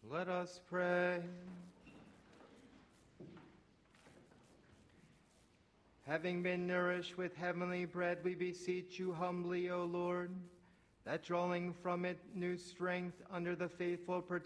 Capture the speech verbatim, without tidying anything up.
Let us pray. Having been nourished with heavenly bread, we beseech you humbly, O Lord, that drawing from it new strength under the faithful protection